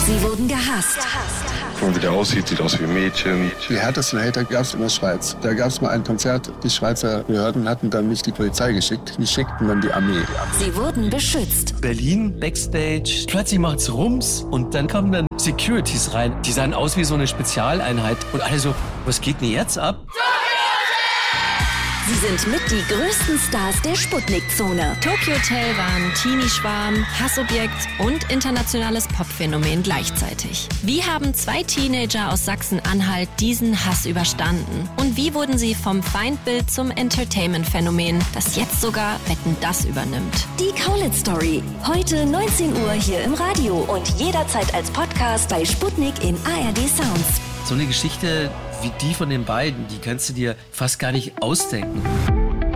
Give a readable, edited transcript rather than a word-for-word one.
Sie wurden gehasst. Wenn man wieder aussieht, sieht aus wie ein Mädchen. Die härtesten Hater gab es in der Schweiz. Da gab es mal ein Konzert, die Schweizer Behörden hatten dann nicht die Polizei geschickt, die schickten dann die Armee. Sie wurden beschützt. Berlin, Backstage, plötzlich macht's Rums und dann kommen dann Securities rein. Die sahen aus wie so eine Spezialeinheit und alle so, was geht denn jetzt ab? Sie sind mit die größten Stars der Sputnik-Zone. Tokyo Hotel waren Teenie-Schwarm, Hassobjekt und internationales Popphänomen gleichzeitig. Wie haben zwei Teenager aus Sachsen-Anhalt diesen Hass überstanden? Und wie wurden sie vom Feindbild zum Entertainment-Phänomen, das jetzt sogar Wetten, das übernimmt? Die Kaulitz Story. Heute 19 Uhr hier im Radio und jederzeit als Podcast bei Sputnik in ARD Sounds. So eine Geschichte wie die von den beiden, die kannst du dir fast gar nicht ausdenken.